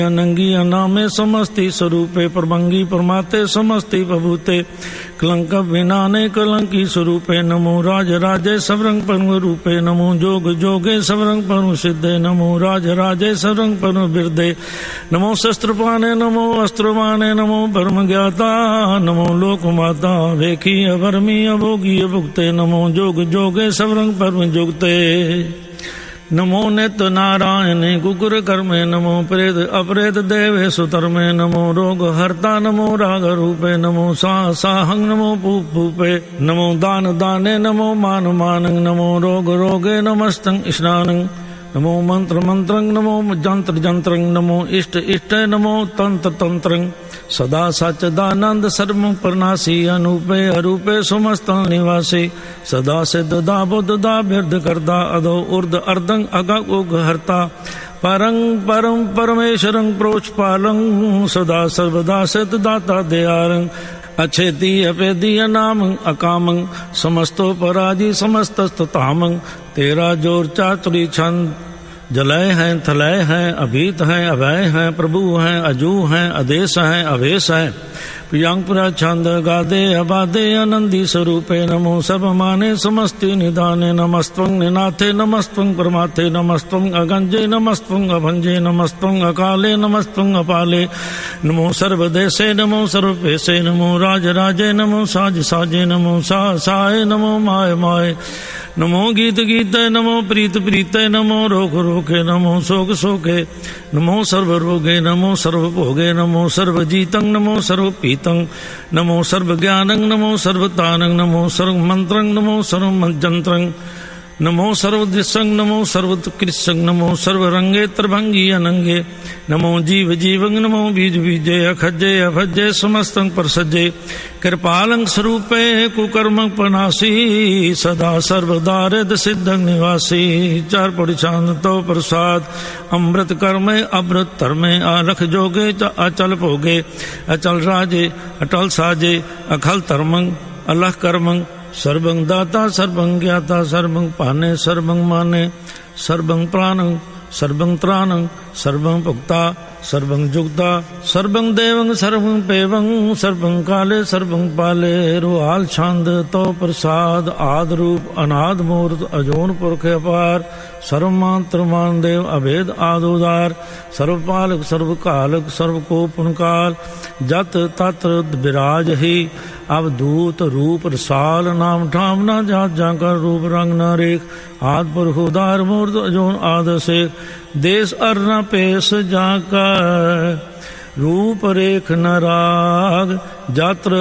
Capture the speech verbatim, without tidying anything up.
अनंगी अनामे समस्ति स्वरूपे प्रभंगी परमाते समस्ति बभूते कलंक विनाने कलंकी स्वरूपे नमो राज राजे सबरंग परम रूपे नमो जोग जोगे सबरंग परम सिद्धे नमो राज राजे सबरंग परम बिरदे नमो शस्त्रपाने नमो अस्त्रवाने नमो परम ज्ञाता नमो लोक माता वेखी अभरमी अभोगी अभुक्ते नमो जोग जोगे सबरंग परम जुगते नमो नित्य नारायण गुगर कर्मे नमो प्रेत अपरेत देवे सुतर्मे नमो रोग हर्ता नमो राग रूपे नमो सा साहंग नमो पूप पूपे नमो दान दाने नमो मान मानंग नमो रोग रोगे नमस्तंग स्नानंग नमो मंत्र मंत्रंग नमो जंत्र जंत्रंग नमो इष्ट इष्ट नमो तंत्र तंत्रंग सदा सच्चिदानंद सर्व प्रनाशी अनूपे अरूपे समस्त निवासी सदा सिद्ध दा बुद्ध दा बिरद करदा अधो उर्द अर्धंग अगग उग हरता परंग परम परमेश्वरंग प्रोचपालं सदा सर्वदा सिद्ध दाता दयारंग अच्छेदी अपेदी अनामंग अकामंग समस्तो पराजी समस्तस्ततामंग तेरा जोर चातुरी छंद जलय हैं थलय हैं अभीत हैं अभय हैं प्रभु हैं अजू हैं आदेश हैं अवेश हैं प्रियांग पुरा छंद गादे अबादे आनंदी स्वरूपे नमो सब माने समस्ति निदाने नमस्त्वं निनाथे नमस्त्वं परमाथे नमस्त्वं अगंजे नमस्त्वं अभंजे नमस्त्वं अकाले नमस्त्वं अपाले नमो सर्वदेशे नमो सर्वपेशे नमो राज राजे नमो साज साजे नमो सा साय नमो माय माय नमो गीत गीते नमो प्रीत प्रीते नमो रोग रोगे नमो शोक शोके नमो सर्व रोगे नमो सर्व भोगे नमो सर्व जीतं नमो सर्व पीतं नमो सर्व ज्ञानं नमो सर्वतानं नमो सर्व मंत्रं नमो सर्व जंत्रं नमो सर्वदृशं नमो सर्वोत्कृष्टं नमो सर्वरंगे त्रिभंगी अनंगे नमो जीव जीवं नमो बीज बीजे अखजे अभजे समस्तं परसजे कृपालं स्वरूपे कुकर्म पनासी सदा सर्वदारिद सिद्धं निवासी चार परिचांद तो प्रसाद अमृत कर्मे अमृत धर्मे आलख जोगे अचल भोगे अचल राजे अटल साजे अखल धर्मं अलख कर्मं सर्वं दाता सर्वं ज्ञाता सर्वं पाने सर्वं माने सर्वं प्राणं सर्वं त्राणं सर्वं भुक्ता सर्वं जुक्ता सर्वं देवं सर्वं पेवं सर्वं काले सर्वं पाले रुहाल छंद तो प्रसाद आद रूप अनाद मूर्त अजोन पुरख अपार सर्वमात्र मान देव अभेद आदोदार सर्वपालक सर्वकालक सर्वकोपनकाल जत तत्र विराज ही अवधूत रूप रसाल नाम ठाम न जात जाकर रूप रंग न रेख आद पुरख उदार मूर्त अजोन आद शेख देश अर न पेश जाकर रूप रेख न राग जात्र